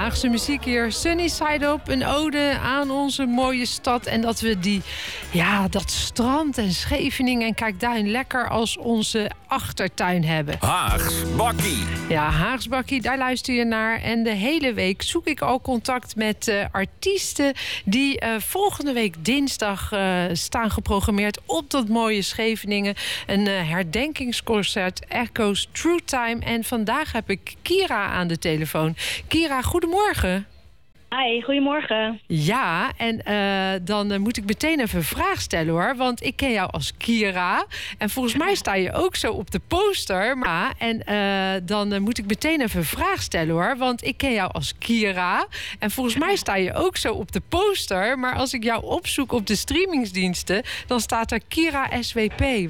Haagse muziek hier. Sunny Side Up, een ode aan onze mooie stad. En dat we dat strand en Scheveningen en Kijkduin lekker als onze achtertuin hebben. Haags Bakkie. Ja, Haags Bakkie, daar luister je naar. En de hele week zoek ik al contact met artiesten die volgende week dinsdag staan geprogrammeerd op dat mooie Scheveningen. Een herdenkingsconcert Echoes True Time. En vandaag heb ik Kira aan de telefoon. Kira, goedemorgen. Hi, goedemorgen. Ja, en dan moet ik meteen even een vraag stellen hoor. Want ik ken jou als Kira. En volgens mij sta je ook zo op de poster. Dan moet ik meteen even een vraag stellen hoor. Want ik ken jou als Kira. En volgens mij sta je ook zo op de poster. Maar als ik jou opzoek op de streamingsdiensten, dan staat er Kira SWP.